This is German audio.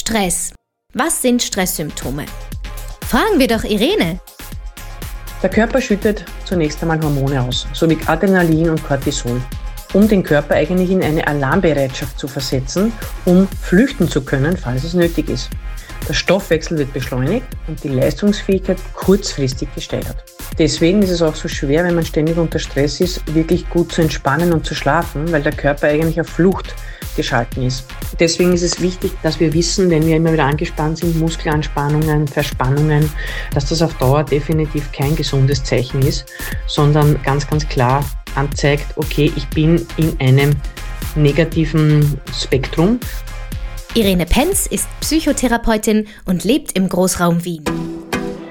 Stress. Was sind Stresssymptome? Fragen wir doch Irene. Der Körper schüttet zunächst einmal Hormone aus, sowie Adrenalin und Cortisol, um den Körper eigentlich in eine Alarmbereitschaft zu versetzen, um flüchten zu können, falls es nötig ist. Der Stoffwechsel wird beschleunigt und die Leistungsfähigkeit kurzfristig gesteigert. Deswegen ist es auch so schwer, wenn man ständig unter Stress ist, wirklich gut zu entspannen und zu schlafen, weil der Körper eigentlich auf Flucht geschalten ist. Deswegen ist es wichtig, dass wir wissen, wenn wir immer wieder angespannt sind, Muskelanspannungen, Verspannungen, dass das auf Dauer definitiv kein gesundes Zeichen ist, sondern ganz, ganz klar anzeigt, okay, ich bin in einem negativen Spektrum. Irene Penz ist Psychotherapeutin und lebt im Großraum Wien.